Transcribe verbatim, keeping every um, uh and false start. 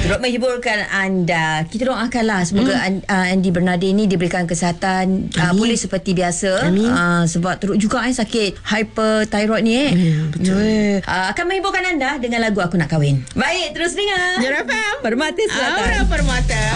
Turut menghiburkan anda. Kita doakanlah semoga hmm. uh, Andy Bernadi ni diberikan kesihatan uh, pulih seperti biasa. Uh, sebab teruk juga eh sakit hyperthyroid ni eh. Ya, betul. Uh, akan menghiburkan anda dengan lagu Aku Nak Kahwin. Baik, terus dengar. Jara F M Permata Selatan. Aura Permata.